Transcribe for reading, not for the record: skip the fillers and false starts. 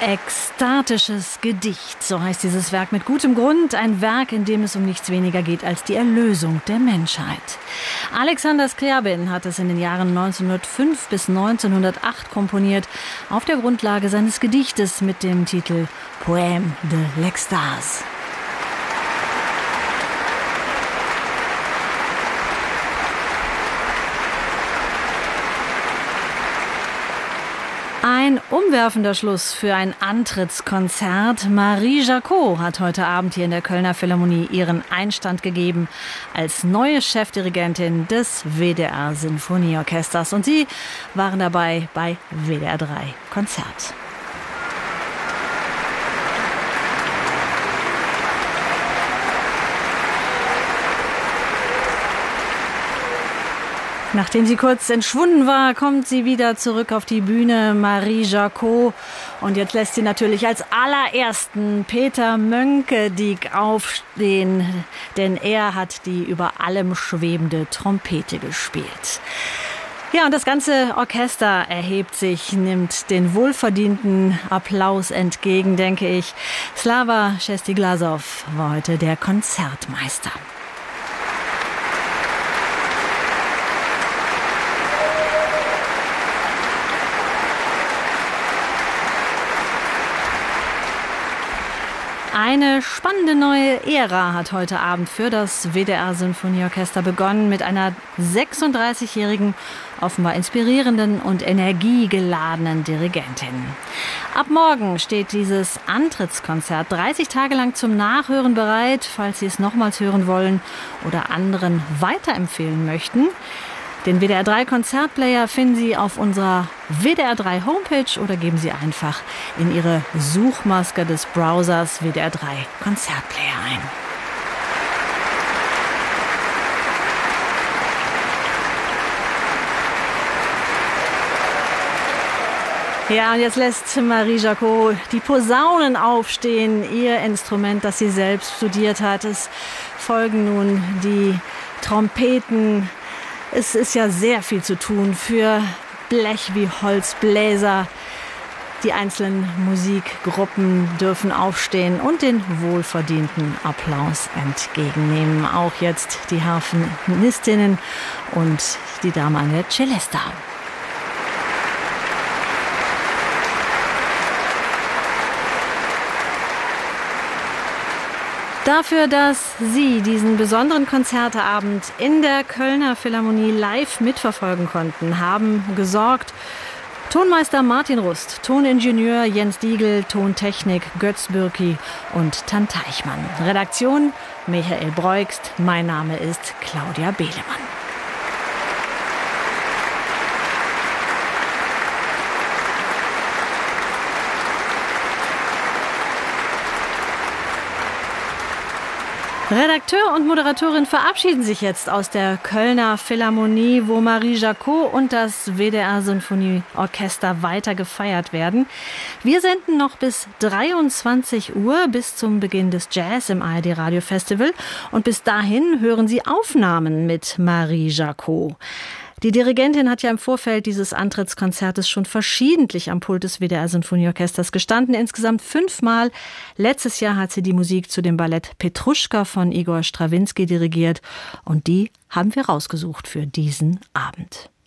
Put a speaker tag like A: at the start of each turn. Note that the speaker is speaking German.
A: Ekstatisches Gedicht, so heißt dieses Werk mit gutem Grund. Ein Werk, in dem es um nichts weniger geht als die Erlösung der Menschheit. Alexander Scriabin hat es in den Jahren 1905 bis 1908 komponiert, auf der Grundlage seines Gedichtes mit dem Titel Poème de l'Extase. Ein umwerfender Schluss für ein Antrittskonzert. Marie Jacot hat heute Abend hier in der Kölner Philharmonie ihren Einstand gegeben als neue Chefdirigentin des WDR Sinfonieorchesters. Und Sie waren dabei bei WDR 3 Konzert. Nachdem sie kurz entschwunden war, kommt sie wieder zurück auf die Bühne, Marie Jacot. Und jetzt lässt sie natürlich als allerersten Peter Mönckedigk aufstehen, denn er hat die über allem schwebende Trompete gespielt. Ja, und das ganze Orchester erhebt sich, nimmt den wohlverdienten Applaus entgegen, denke ich. Slava Šestiglasov war heute der Konzertmeister. Eine spannende neue Ära hat heute Abend für das WDR Sinfonieorchester begonnen mit einer 36-jährigen, offenbar inspirierenden und energiegeladenen Dirigentin. Ab morgen steht dieses Antrittskonzert 30 Tage lang zum Nachhören bereit, falls Sie es nochmals hören wollen oder anderen weiterempfehlen möchten. Den WDR 3 Konzertplayer finden Sie auf unserer WDR 3 Homepage oder geben Sie einfach in Ihre Suchmaske des Browsers WDR 3 Konzertplayer ein. Ja, und jetzt lässt Marie Jacot die Posaunen aufstehen, ihr Instrument, das sie selbst studiert hat. Es folgen nun die Trompeten. Es ist ja sehr viel zu tun für Blech- wie Holzbläser. Die einzelnen Musikgruppen dürfen aufstehen und den wohlverdienten Applaus entgegennehmen. Auch jetzt die Harfenistinnen und die Dame an der Celesta. Dafür, dass Sie diesen besonderen Konzerteabend in der Kölner Philharmonie live mitverfolgen konnten, haben gesorgt Tonmeister Martin Rust, Toningenieur Jens Diegel, Tontechnik Götz Bürki und Tan Teichmann. Redaktion Michael Breugst, mein Name ist Claudia Behlemann. Redakteur und Moderatorin verabschieden sich jetzt aus der Kölner Philharmonie, wo Marie Jacot und das WDR Sinfonieorchester weiter gefeiert werden. Wir senden noch bis 23 Uhr, bis zum Beginn des Jazz im ARD Radio Festival. Und bis dahin hören Sie Aufnahmen mit Marie Jacot. Die Dirigentin hat ja im Vorfeld dieses Antrittskonzertes schon verschiedentlich am Pult des WDR Sinfonieorchesters gestanden, insgesamt 5-mal. Letztes Jahr hat sie die Musik zu dem Ballett Petruschka von Igor Strawinski dirigiert und die haben wir rausgesucht für diesen Abend.